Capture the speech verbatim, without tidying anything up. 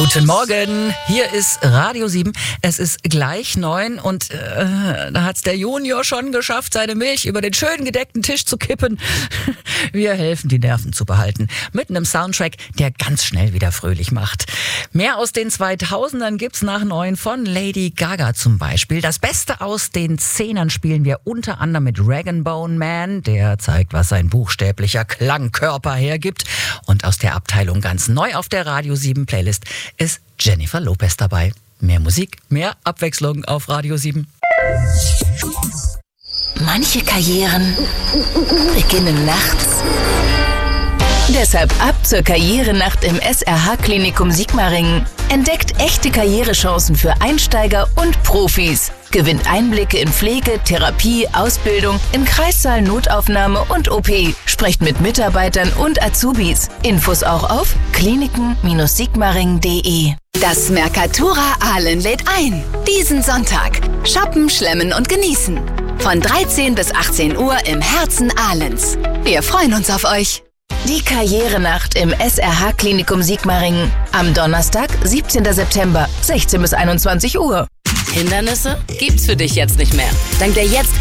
Guten Morgen, hier ist Radio sieben. Es ist gleich neun und äh, da hat's der Junior schon geschafft, seine Milch über den schön gedeckten Tisch zu kippen. Wir helfen, die Nerven zu behalten. Mit einem Soundtrack, der ganz schnell wieder fröhlich macht. Mehr aus den zweitausendern gibt's nach neun von Lady Gaga zum Beispiel. Das Beste aus den Zehnern spielen wir unter anderem mit Rag and Bone Man. Der zeigt, was sein buchstäblicher Klangkörper hergibt. Und aus der Abteilung ganz neu auf der Radio sieben Playlist ist Jennifer Lopez dabei. Mehr Musik, mehr Abwechslung auf Radio sieben. Manche Karrieren beginnen nachts. Deshalb ab zur Karrierenacht im S R H-Klinikum Sigmaringen. Entdeckt echte Karrierechancen für Einsteiger und Profis. Gewinnt Einblicke in Pflege, Therapie, Ausbildung, im Kreissaal, Notaufnahme und O P. Sprecht mit Mitarbeitern und Azubis. Infos auch auf kliniken sigmaringen punkt de. Das Mercatura Aalen lädt ein. Diesen Sonntag. Shoppen, schlemmen und genießen. Von dreizehn bis achtzehn Uhr im Herzen Ahlens. Wir freuen uns auf euch. Die Karrierenacht im S R H-Klinikum Sigmaringen. Am Donnerstag, siebzehnten September, sechzehn bis einundzwanzig Uhr. Hindernisse gibt's für dich jetzt nicht mehr. Dank der jetzt